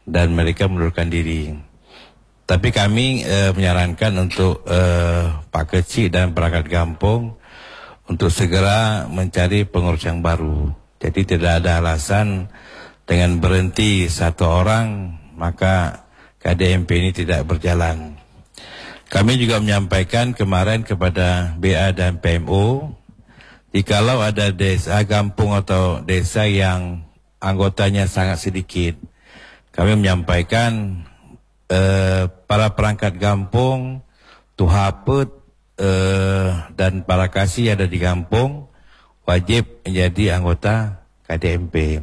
dan mereka mundurkan diri. Tapi kami menyarankan untuk Pak Kecik dan perangkat kampung untuk segera mencari pengurus yang baru. Jadi tidak ada alasan dengan berhenti satu orang maka KDMP ini tidak berjalan. Kami juga menyampaikan kemarin kepada BA dan PMO, jikalau ada desa, kampung atau desa yang anggotanya sangat sedikit, kami menyampaikan para perangkat kampung, tuhaput dan para kasih ada di kampung wajib menjadi anggota KDMP.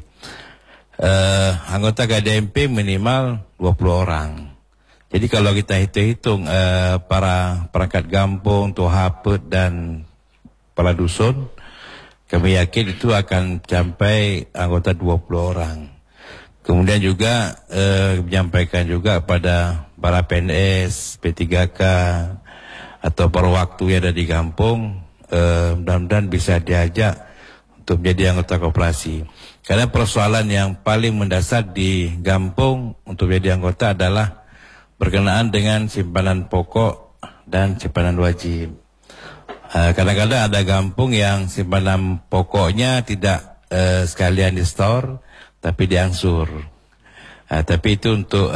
Anggota KDMP minimal 20 orang. Jadi kalau kita hitung-hitung para perangkat kampung, tuhaput dan kepala dusun, kami yakin itu akan sampai anggota 20 orang. Kemudian juga menyampaikan juga pada para PNS, P3K atau para waktu yang ada di kampung, mudah-mudahan bisa diajak untuk menjadi anggota koperasi. Karena persoalan yang paling mendasar di kampung untuk menjadi anggota adalah berkenaan dengan simpanan pokok dan simpanan wajib. Kadang-kadang ada kampung yang simpanan pokoknya tidak sekalian di store, tapi diangsur. Tapi itu untuk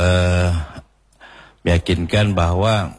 meyakinkan bahwa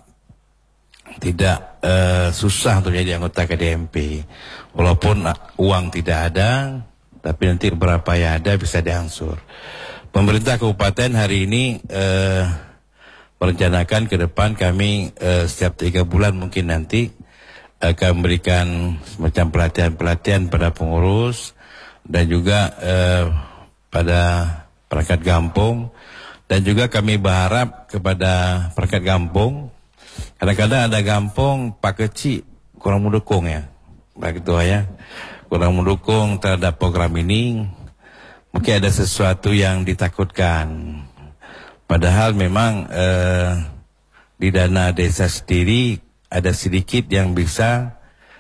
tidak susah untuk menjadi anggota KDMP. Walaupun uang tidak ada, tapi nanti beberapa yang ada bisa diangsur. Pemerintah kabupaten hari ini merencanakan ke depan kami setiap 3 bulan mungkin nanti akan memberikan semacam pelatihan-pelatihan pada pengurus dan juga pada perangkat kampung, dan juga kami berharap kepada perangkat kampung, kadang-kadang ada kampung Pak Kecik kurang mendukung ya, Pak Ketua ya, kurang mendukung terhadap program ini, mungkin ada sesuatu yang ditakutkan. Padahal memang di dana desa sendiri ada sedikit yang bisa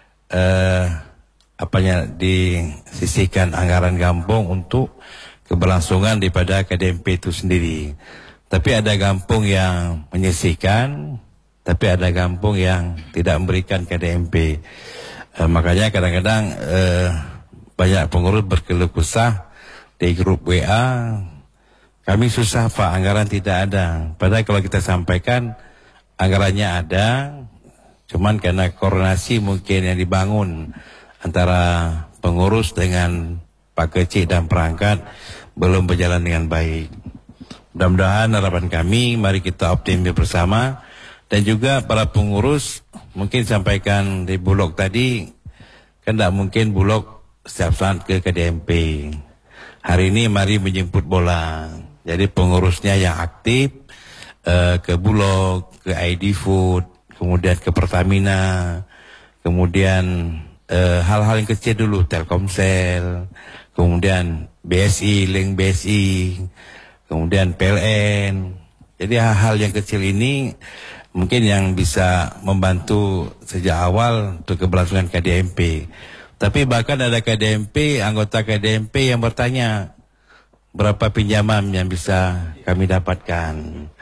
disisihkan anggaran kampung untuk keberlangsungan daripada KDMP itu sendiri. Tapi ada kampung yang menyisihkan, tapi ada kampung yang tidak memberikan KDMP. Makanya kadang-kadang banyak pengurus berkeluh kesah di grup WA, kami susah Pak, anggaran tidak ada. Padahal kalau kita sampaikan anggarannya ada, cuman karena koordinasi mungkin yang dibangun antara pengurus dengan Pak Kecik dan perangkat belum berjalan dengan baik. Mudah-mudahan harapan kami, mari kita optimis bersama. Dan juga para pengurus mungkin sampaikan di Bulog tadi, kan tidak mungkin Bulog setiap saat ke KDMP. Hari ini mari menjemput bola. Jadi pengurusnya yang aktif ke Bulog, ke ID Food, kemudian ke Pertamina, kemudian hal-hal yang kecil dulu, Telkomsel, kemudian BSI, Link BSI, kemudian PLN. Jadi hal-hal yang kecil ini mungkin yang bisa membantu sejak awal untuk keberlangsungan KDMP. Tapi bahkan ada KDMP, anggota KDMP yang bertanya, berapa pinjaman yang bisa kami dapatkan?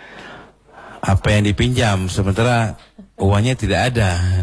Apa yang dipinjam, sementara uangnya tidak ada.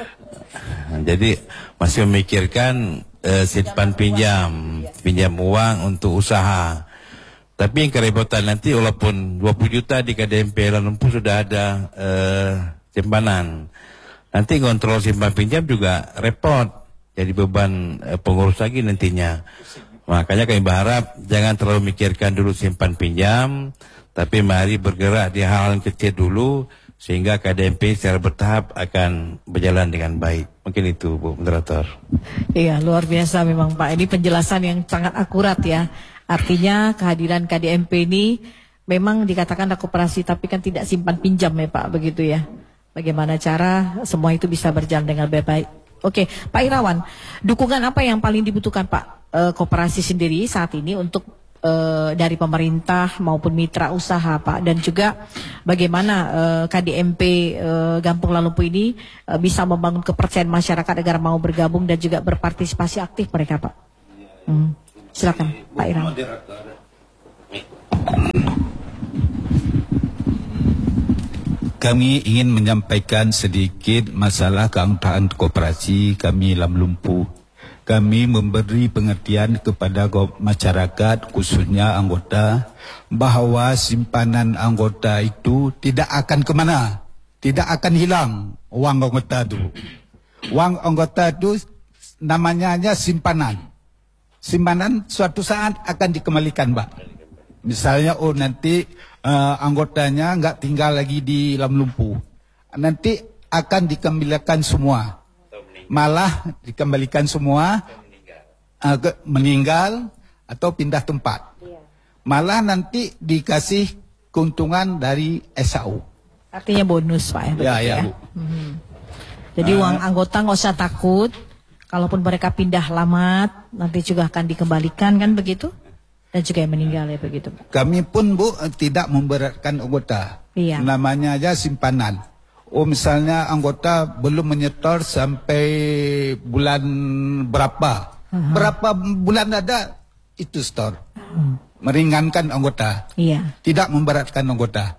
Jadi masih memikirkan simpan pinjam uang untuk usaha. Tapi yang kerepotan nanti walaupun 20 juta di KDMP Lampung sudah ada simpanan, nanti kontrol simpan pinjam juga repot, jadi beban pengurus lagi nantinya. Makanya kami berharap jangan terlalu mikirkan dulu simpan pinjam, tapi mari bergerak di hal yang kecil dulu sehingga KDMP secara bertahap akan berjalan dengan baik. Mungkin itu Bu Moderator. Iya, luar biasa memang Pak. Ini penjelasan yang sangat akurat ya. Artinya kehadiran KDMP ini memang dikatakan koperasi tapi kan tidak simpan pinjam ya Pak, begitu ya. Bagaimana cara semua itu bisa berjalan dengan baik. Oke, Pak Irawan, dukungan apa yang paling dibutuhkan Pak koperasi sendiri saat ini untuk dari pemerintah maupun mitra usaha Pak, dan juga bagaimana KDMP Gampung Lalumpu ini bisa membangun kepercayaan masyarakat agar mau bergabung dan juga berpartisipasi aktif mereka Pak. Silakan Pak Irawan. kami ingin menyampaikan sedikit masalah keanggotaan koperasi kami Lam Lumpuh. Kami memberi pengertian kepada masyarakat, khususnya anggota, bahawa simpanan anggota itu tidak akan kemana, tidak akan hilang wang anggota itu. Wang anggota itu namanya aja simpanan. Simpanan suatu saat akan dikembalikan, Pak. Misalnya, nanti anggotanya nggak tinggal lagi di Lam Lumpuh, nanti akan dikembalikan semua. Malah dikembalikan semua, meninggal atau pindah tempat. Malah nanti dikasih keuntungan dari SAU. Artinya bonus, Pak, ya? Ya, Bu. Jadi uang anggota nggak usah takut, kalaupun mereka pindah alamat, nanti juga akan dikembalikan, kan begitu? Dan juga yang meninggal, ya begitu. Kami pun, Bu, tidak memberatkan anggota. Iya. Namanya aja simpanan. Misalnya anggota belum menyetor sampai bulan berapa. Berapa bulan ada, itu store. Meringankan anggota. Iya. Tidak memberatkan anggota.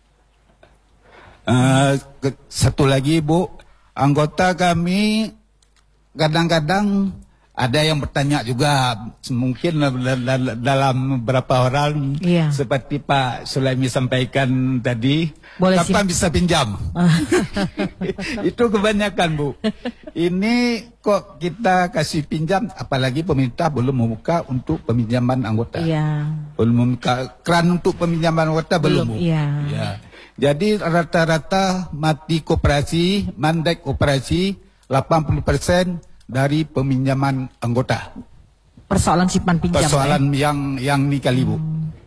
Satu lagi, Bu, anggota kami kadang-kadang ada yang bertanya juga, mungkin dalam beberapa orang, iya, seperti Pak Sulaimi sampaikan tadi, boleh kapan bisa pinjam? Itu kebanyakan, Bu. Ini kok kita kasih pinjam, apalagi pemerintah belum membuka untuk peminjaman anggota. Iya. Belum membuka keran untuk peminjaman anggota, belum, Bu. Iya. Ya. Jadi rata-rata mati koperasi, mandek koperasi, 80% dari peminjaman anggota. Persoalan simpan pinjam. Persoalan yang ini kali, Bu.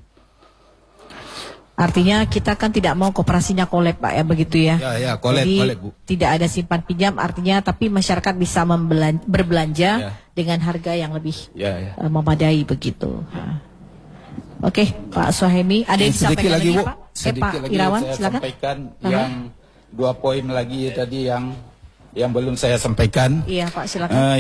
Artinya kita kan tidak mau koperasinya kolab, Pak, ya begitu ya. Ya, kolab, Bu. Tidak ada simpan pinjam, artinya tapi masyarakat bisa berbelanja dengan harga yang lebih memadai begitu. Oke, Pak Suhaimi, ada yang disampaikan lagi, Bu? Pak Irawan, silakan. Sampaikan yang 2 poin lagi tadi yang belum saya sampaikan. Iya, Pak, silakan.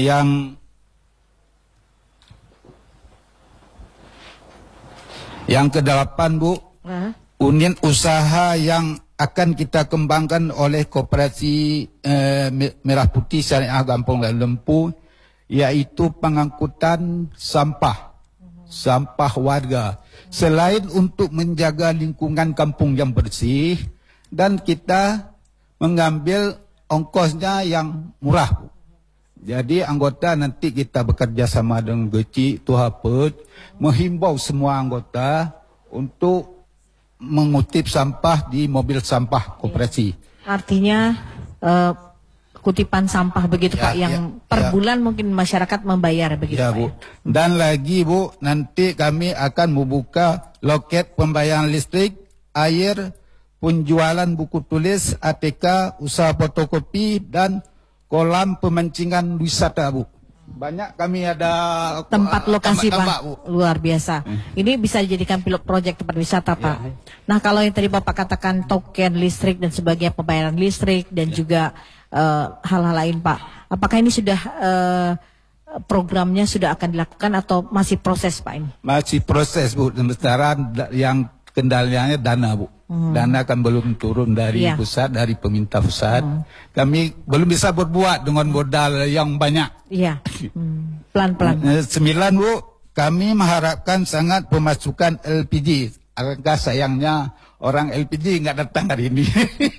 Yang ke-8, Bu, unit usaha yang akan kita kembangkan oleh Koperasi Merah Putih Syariah Kampung Lam Lumpuh, yaitu pengangkutan sampah warga. Selain untuk menjaga lingkungan kampung yang bersih, dan kita mengambil ongkosnya yang murah. Jadi anggota nanti kita bekerja sama dengan Geci Tuhapet, menghimbau semua anggota untuk mengutip sampah di mobil sampah koperasi. Artinya kutipan sampah begitu, Pak, yang per bulan mungkin masyarakat membayar begitu, Pak. Bu. Dan lagi, Bu, nanti kami akan membuka loket pembayaran listrik, air, penjualan buku tulis, ATK, usaha fotokopi, dan kolam pemancingan wisata, Bu. Banyak kami ada tempat lokasi, Pak, Bu. Luar biasa. Ini bisa dijadikan pilot project tempat wisata, Pak. Nah, kalau yang tadi Bapak katakan token listrik dan sebagainya, pembayaran listrik dan juga hal-hal lain, Pak. Apakah ini sudah programnya sudah akan dilakukan atau masih proses, Pak, ini? Masih proses, Bu. Sementara yang kendalanya dana, Bu. Dana kan belum turun dari pusat, dari pemerintah pusat. Kami belum bisa berbuat dengan modal yang banyak. Iya. Pelan-pelan. 9, Bu, kami mengharapkan sangat pemasukan LPG. Alangkah sayangnya orang LPG nggak datang hari ini.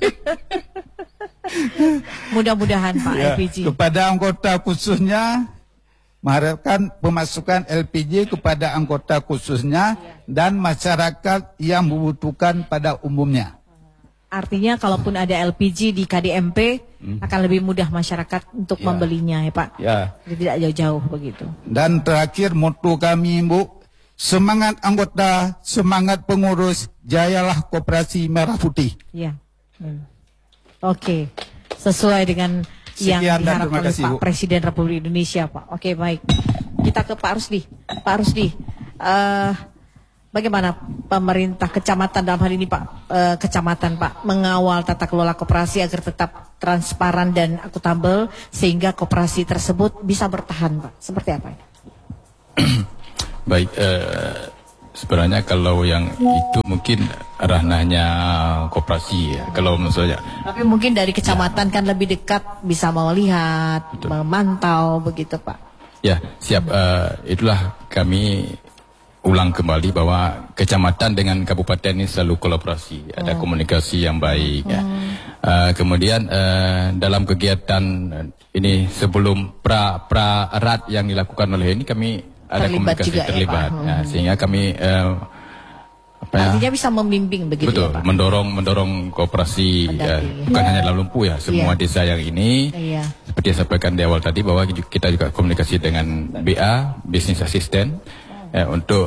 Mudah-mudahan, Pak, LPG. Kepada anggota khususnya, mengharapkan pemasukan LPG kepada anggota khususnya dan masyarakat yang membutuhkan pada umumnya. Artinya kalaupun ada LPG di KDMP akan lebih mudah masyarakat untuk membelinya, ya, Pak. Jadi tidak jauh-jauh begitu. Dan terakhir moto kami, Bu, semangat anggota, semangat pengurus, jayalah Koperasi Merah Putih. Ya. Oke, sesuai dengan yang diharapkan oleh Pak Presiden Republik Indonesia, Pak. Oke, baik. Kita ke Pak Rusdi. Pak Rusdi, bagaimana pemerintah kecamatan dalam hal ini, Pak, kecamatan, Pak, mengawal tata kelola koperasi agar tetap transparan dan akuntabel sehingga koperasi tersebut bisa bertahan, Pak? Seperti apa ini? Baik, sebenarnya kalau yang itu mungkin ranahnya koperasi ya, kalau menurut saya. Tapi mungkin dari kecamatan kan lebih dekat, bisa melihat, memantau begitu Pak. Ya, siap. Itulah kami ulang kembali bahwa kecamatan dengan kabupaten ini selalu kolaborasi, ada komunikasi yang baik. Ya. Kemudian dalam kegiatan ini sebelum pra-erat yang dilakukan oleh ini kami ada Terlibat komunikasi juga, terlibat, ya, Pak. ya, sehingga kami Artinya bisa membimbing begitu betul, ya Pak. mendorong kooperasi bukan hanya dalam Lumpuh ya, semua desa yang ini. Iya. Seperti yang sampaikan di awal tadi bahwa kita juga komunikasi dengan BA, Business Assistant, untuk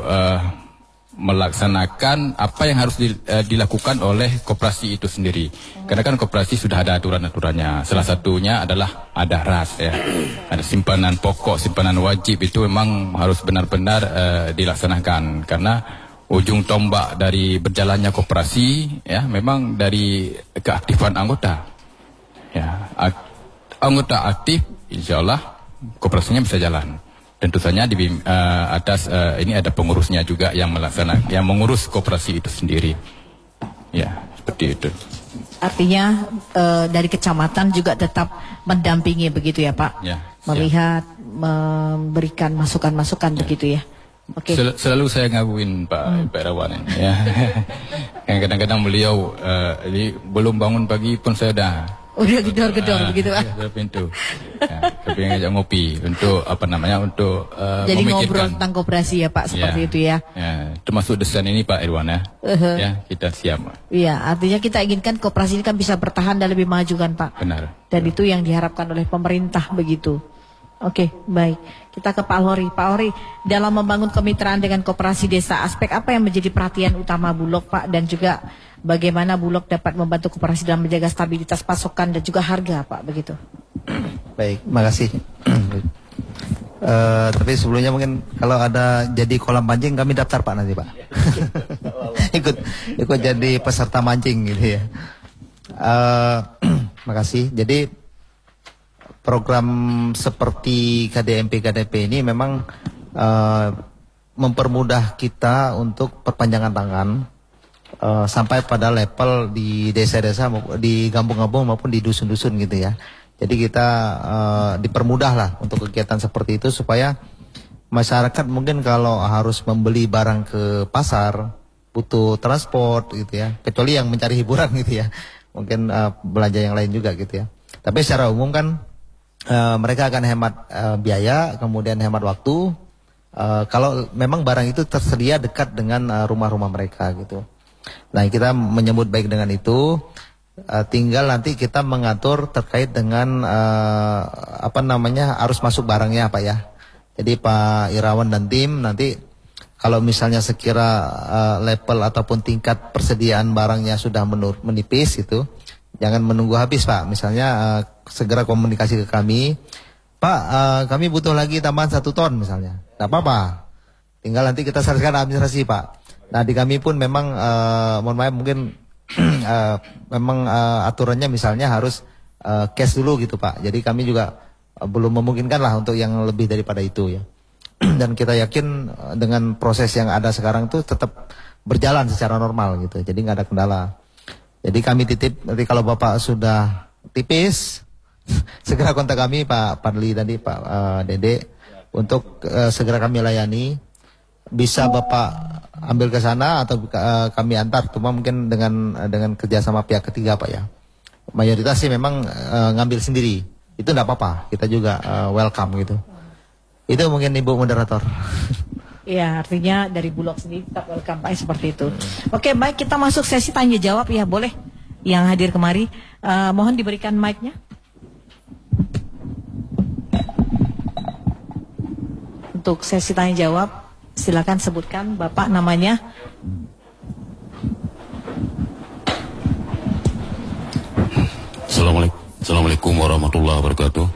melaksanakan apa yang harus dilakukan oleh koperasi itu sendiri. Karena kan koperasi sudah ada aturan-aturannya. Salah satunya adalah ada RAS ya. Ada simpanan pokok, simpanan wajib, itu memang harus benar-benar dilaksanakan. Karena ujung tombak dari berjalannya koperasi ya memang dari keaktifan anggota. Ya, anggota aktif, insya Allah koperasinya bisa jalan. Tentu saja di atas ini ada pengurusnya juga yang melaksanakan, yang mengurus koperasi itu sendiri. Ya, seperti itu. Artinya dari kecamatan juga tetap mendampingi begitu ya Pak. Ya, melihat, memberikan masukan-masukan begitu ya. Oke. Selalu saya ngakuin Pak Irawan ini. Ya. Kadang-kadang beliau ini belum bangun pagi pun saya udah gedor-gedor begitu Pak. Dari pintu. Ya, tapi ngajak ngopi untuk untuk jadi ngobrol tentang koperasi ya Pak, seperti itu ya. Ya, termasuk desain ini Pak Irwan ya. Ya, kita siap. Iya, artinya kita inginkan koperasi ini kan bisa bertahan dan lebih maju kan Pak. Benar. Dan itu yang diharapkan oleh pemerintah begitu. Oke, baik. Kita ke Pak Lori. Pak Lori, dalam membangun kemitraan dengan koperasi desa, aspek apa yang menjadi perhatian utama Bulog Pak, dan juga bagaimana Bulog dapat membantu koperasi dalam menjaga stabilitas pasokan dan juga harga Pak, begitu. Baik, makasih. Tapi sebelumnya mungkin kalau ada jadi kolam pancing kami daftar Pak nanti Pak. ikut jadi peserta mancing gitu ya. Makasih. Jadi program seperti KDP ini memang mempermudah kita untuk perpanjangan tangan sampai pada level di desa-desa, di kampung-kampung maupun di dusun-dusun gitu ya. Jadi kita dipermudah lah untuk kegiatan seperti itu supaya masyarakat mungkin kalau harus membeli barang ke pasar butuh transport gitu ya. Kecuali yang mencari hiburan gitu ya. Mungkin belanja yang lain juga gitu ya. Tapi secara umum kan mereka akan hemat biaya, kemudian hemat waktu. Kalau memang barang itu tersedia dekat dengan rumah-rumah mereka gitu. Nah, kita menyambut baik dengan itu. Tinggal nanti kita mengatur terkait dengan arus masuk barangnya Pak ya. Jadi Pak Irawan dan tim nanti kalau misalnya sekira level ataupun tingkat persediaan barangnya sudah menipis itu, jangan menunggu habis Pak. Misalnya segera komunikasi ke kami, Pak, kami butuh lagi tambahan 1 ton misalnya. Tidak apa-apa, tinggal nanti kita selesaikan administrasi Pak. Nah di kami pun memang mohon maaf mungkin memang aturannya misalnya harus cash dulu gitu Pak. Jadi kami juga belum memungkinkan lah untuk yang lebih daripada itu ya. Dan kita yakin dengan proses yang ada sekarang tuh tetap berjalan secara normal gitu. Jadi nggak ada kendala. Jadi kami titip nanti kalau Bapak sudah tipis segera kontak kami Pak Padli tadi Pak Dede untuk segera kami layani. Bisa Bapak ambil ke sana atau kami antar, cuma mungkin dengan kerjasama pihak ketiga Pak ya. Mayoritas sih memang ngambil sendiri, itu enggak apa-apa, kita juga welcome gitu. Itu mungkin Ibu Moderator. Iya, artinya dari Bulog sendiri tetap welcome Pak, seperti itu. Oke, baik, kita masuk sesi tanya jawab ya, boleh. Yang hadir kemari, mohon diberikan mic-nya. Untuk sesi tanya jawab, silakan sebutkan Bapak namanya. Assalamualaikum warahmatullahi wabarakatuh.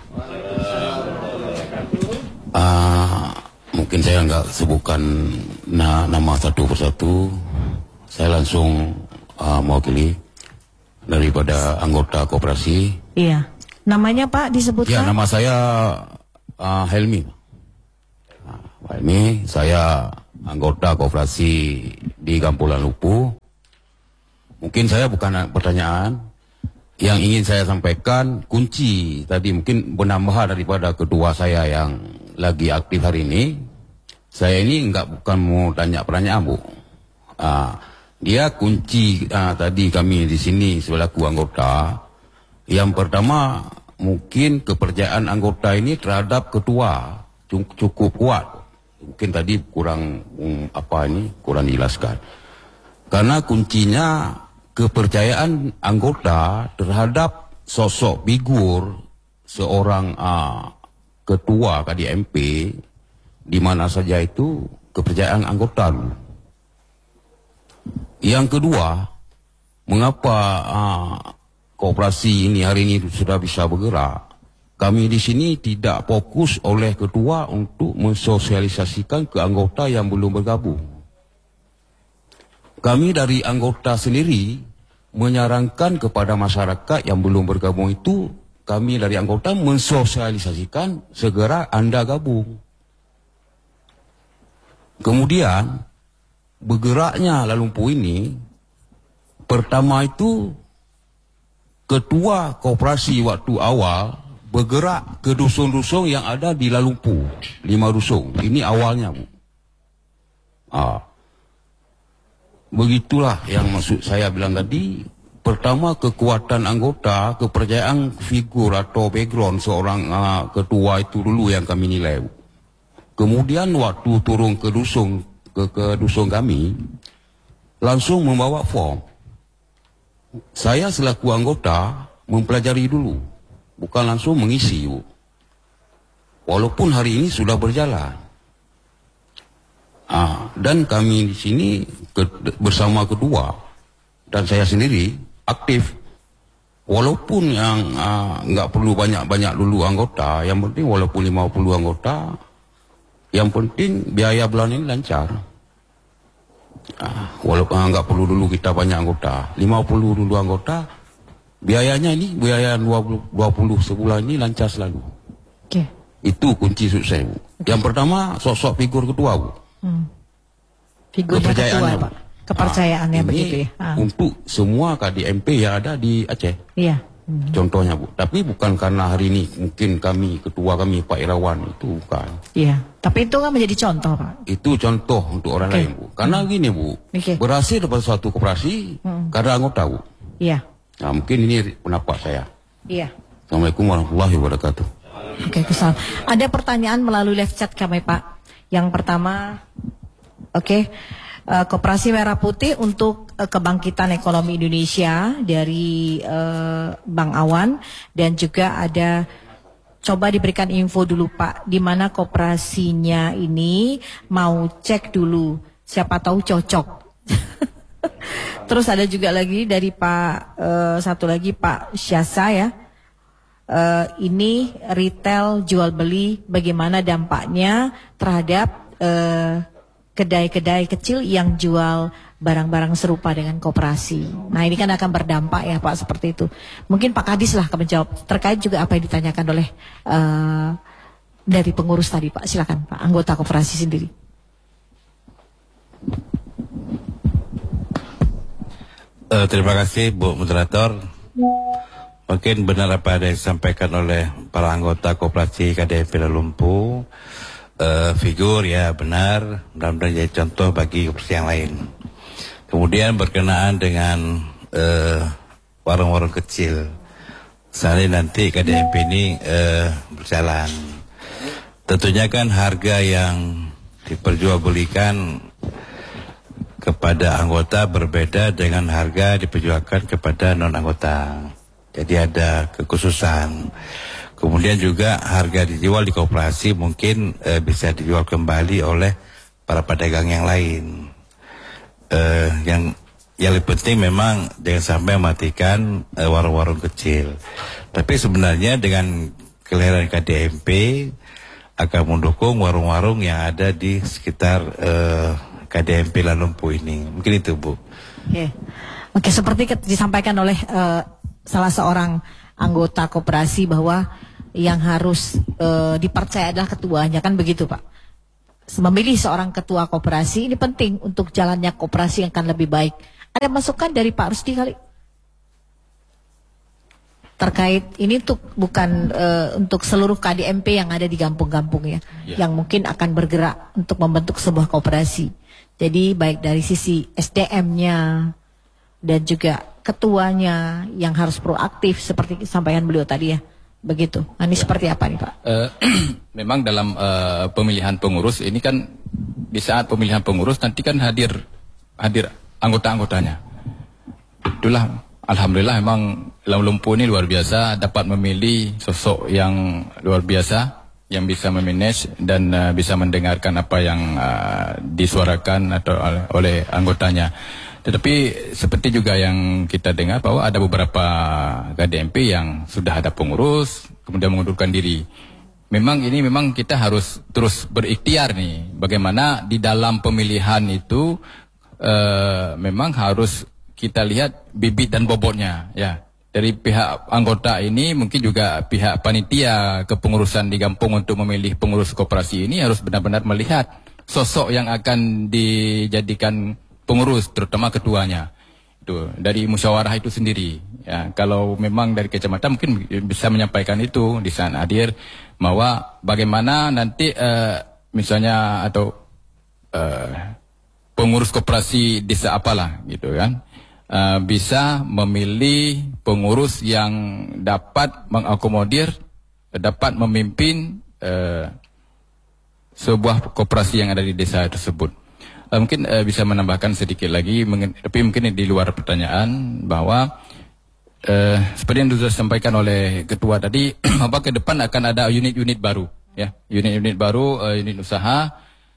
Mungkin saya nggak sebutkan nama satu persatu. Saya langsung mewakili daripada anggota koperasi. Iya. Namanya Pak disebutkan? Ya, nama saya Helmi. Helmi, saya anggota koperasi di Kampung Lalumpu. Mungkin saya bukan pertanyaan. Yang ingin saya sampaikan kunci tadi mungkin penambahan daripada kedua saya yang lagi aktif hari ini. Saya ini bukan mau tanya pertanyaan, Bu. Dia kunci tadi kami di sini selaku anggota. Yang pertama mungkin kepercayaan anggota ini terhadap ketua cukup kuat. Mungkin tadi kurang kurang dijelaskan. Karena kuncinya kepercayaan anggota terhadap sosok figur seorang ketua KDMP di mana saja itu kepercayaan anggota. Yang kedua, mengapa koperasi ini hari ini sudah bisa bergerak? Kami di sini tidak fokus oleh ketua untuk mensosialisasikan ke anggota yang belum bergabung. Kami dari anggota sendiri menyarankan kepada masyarakat yang belum bergabung itu, kami dari anggota mensosialisasikan segera Anda gabung. Kemudian bergeraknya Lalumpu ini, pertama itu ketua koperasi waktu awal bergerak ke dusun-dusun yang ada di Lalumpu, 5 dusun. Ini awalnya, Bu. Begitulah yang maksud saya bilang tadi. Pertama, kekuatan anggota, kepercayaan figur atau background seorang ketua itu dulu yang kami nilai. Kemudian waktu turun ke dusun kami, langsung membawa form. Saya selaku anggota mempelajari dulu, bukan langsung mengisi, Bu. Walaupun hari ini sudah berjalan. Dan kami di sini bersama kedua dan saya sendiri aktif. Walaupun yang nggak perlu banyak-banyak dulu anggota, yang penting walaupun 50 anggota, yang penting biaya bulan ini lancar. Walaupun nggak perlu dulu kita banyak anggota, 50 dulu anggota, biayanya ini biaya 20 sebulan ini lancar selalu. Okay. Itu kunci sukses, Bu. Yang pertama sosok figur ketua, Bu. Figur ketua, Pak. Kepercayaannya begitu ya. Untuk semua KDMP yang ada di Aceh. Iya. Contohnya, Bu. Tapi bukan karena hari ini mungkin ketua kami Pak Irawan itu bukan. Iya. Tapi itu kan menjadi contoh, Pak. Itu contoh untuk orang lain, Bu. Karena gini, Bu. Berhasil dapat suatu koperasi karena anggota, Bu. Iya. Nah, mungkin ini pendapat saya. Iya. Assalamualaikum warahmatullahi wabarakatuh. Oke, kesal. Ada pertanyaan melalui live chat kami, Pak. Yang pertama, Koperasi Merah Putih untuk kebangkitan ekonomi Indonesia dari Bang Awan, dan juga ada coba diberikan info dulu, Pak, di mana koperasinya ini mau cek dulu, siapa tahu cocok. Terus ada juga lagi dari Pak satu lagi Pak Syasa ya. Ini retail jual beli, bagaimana dampaknya terhadap kedai-kedai kecil yang jual barang-barang serupa dengan koperasi. Nah, ini kan akan berdampak ya, Pak, seperti itu. Mungkin Pak Kadis lah akan menjawab terkait juga apa yang ditanyakan oleh dari pengurus tadi, Pak. Silakan, Pak, anggota koperasi sendiri. Terima kasih, Bu Moderator. Mungkin benar apa yang disampaikan oleh para anggota koperasi KDMP Lalumpu. Figur ya benar, mudah-mudahan jadi contoh bagi koperasi yang lain. Kemudian berkenaan dengan warung-warung kecil, misalnya nanti KDMP ini berjalan, tentunya kan harga yang diperjualbelikan kepada anggota berbeda dengan harga diperjualkan kepada non-anggota. Jadi ada kekhususan. Kemudian juga harga dijual di koperasi mungkin bisa dijual kembali oleh para pedagang yang lain. Yang lebih penting memang jangan sampai mematikan warung-warung kecil. Tapi sebenarnya dengan kelahiran KDMP akan mendukung warung-warung yang ada di sekitar KDMP Lalumpu ini. Mungkin itu, Bu. Oke, seperti disampaikan oleh salah seorang anggota koperasi bahwa yang harus dipercaya adalah ketuanya, kan begitu, Pak. memilih seorang ketua koperasi ini penting untuk jalannya koperasi yang akan lebih baik. Ada masukan dari Pak Rusdi kali? Terkait ini bukan untuk seluruh KDMP yang ada di kampung-kampung ya, yang mungkin akan bergerak untuk membentuk sebuah koperasi. Jadi baik dari sisi SDM-nya dan juga ketuanya yang harus proaktif seperti sampaikan beliau tadi ya. Begitu. Nah, ini seperti apa nih Pak? Memang dalam pemilihan pengurus ini kan di saat pemilihan pengurus nanti kan hadir anggota-anggotanya. Itulah alhamdulillah memang Lam Lumpuh ini luar biasa dapat memilih sosok yang luar biasa yang bisa memanage dan bisa mendengarkan apa yang disuarakan atau oleh anggotanya. Tetapi seperti juga yang kita dengar bahwa ada beberapa KDMP yang sudah ada pengurus kemudian mengundurkan diri. Memang kita harus terus berikhtiar nih. Bagaimana di dalam pemilihan itu memang harus kita lihat bibit dan bobotnya ya. Dari pihak anggota ini mungkin juga pihak panitia kepengurusan di kampung untuk memilih pengurus koperasi ini harus benar-benar melihat sosok yang akan dijadikan pengurus, terutama ketuanya. Itu dari musyawarah itu sendiri. Ya, kalau memang dari kecamatan mungkin bisa menyampaikan itu di sana hadir bahwa bagaimana nanti misalnya atau pengurus koperasi desa apalah gitu kan. Bisa memilih pengurus yang dapat mengakomodir, dapat memimpin sebuah koperasi yang ada di desa tersebut. Mungkin bisa menambahkan sedikit lagi, tapi mungkin di luar pertanyaan bahwa seperti yang sudah disampaikan oleh ketua tadi, bahwa ke depan akan ada unit-unit baru, ya, unit-unit baru, unit usaha,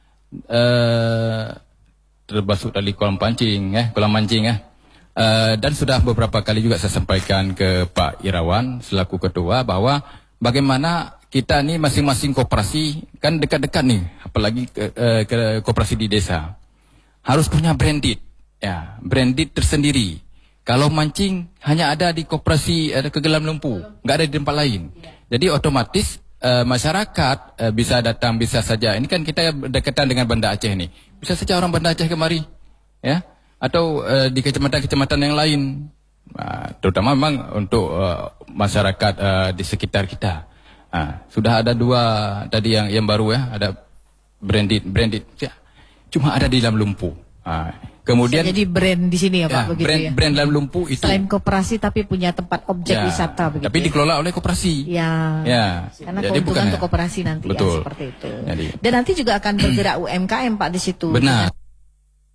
termasuk dari kolam mancing, dan sudah beberapa kali juga saya sampaikan ke Pak Irawan selaku ketua bahwa bagaimana kita nih masing-masing koperasi kan dekat-dekat nih, apalagi ke koperasi di desa. Harus punya branded, ya, branded tersendiri. Kalau mancing hanya ada di koperasi ke Lam Lumpuh, nggak ada di tempat lain. Jadi otomatis masyarakat bisa datang, bisa saja. Ini kan kita berdekatan dengan Banda Aceh nih. Bisa saja orang Banda Aceh kemari, ya, atau di kecamatan-kecamatan yang lain. Nah, terutama memang untuk masyarakat di sekitar kita. Nah, sudah ada 2 tadi yang baru ya, ada branded. Ya. Cuma ada di Lam Lumpuh. Kemudian jadi brand di sini ya Pak, begitu brand Lam Lumpuh itu selain koperasi tapi punya tempat objek wisata begitu. Tapi dikelola oleh koperasi. Ya. Karena jadi keuntungan untuk koperasi nanti ya, seperti itu. Dan nanti juga akan bergerak UMKM Pak di situ. Benar.